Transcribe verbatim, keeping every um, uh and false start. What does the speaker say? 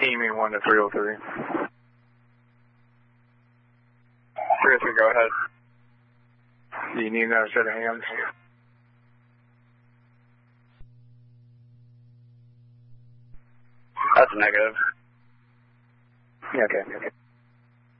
Aiming one to three oh three. three oh three, go ahead. Do you need another set of hands? That's a negative. Yeah, okay.